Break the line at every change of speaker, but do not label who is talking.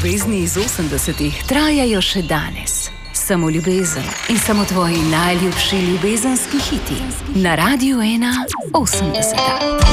ljubezni iz 80-ih trajajo še danes. Samo ljubezen in samo tvoji najljubši ljubezenski hiti. Na Radiu 1 80.